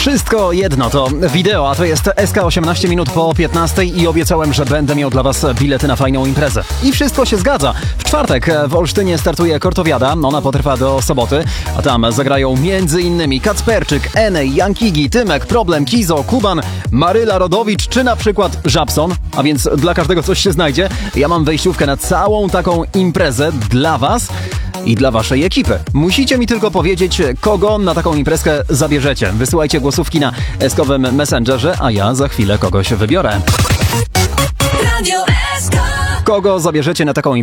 Wszystko jedno to wideo, a to jest SK 18 minut po 15 i obiecałem, że będę miał dla was bilety na fajną imprezę. I wszystko się zgadza. W czwartek w Olsztynie startuje Kortowiada, ona potrwa do soboty, a tam zagrają m.in. Kacperczyk, Enej, Jankigi, Tymek, Problem, Kizo, Kuban, Maryla Rodowicz czy na przykład Żabson, a więc dla każdego coś się znajdzie. Ja mam wejściówkę na całą taką imprezę dla was i dla waszej ekipy. Musicie mi tylko powiedzieć, kogo na taką imprezkę zabierzecie. Wysyłajcie głosówki na eskowym Messengerze, a ja za chwilę kogoś wybiorę. Radio SK. Kogo zabierzecie na taką imprezkę?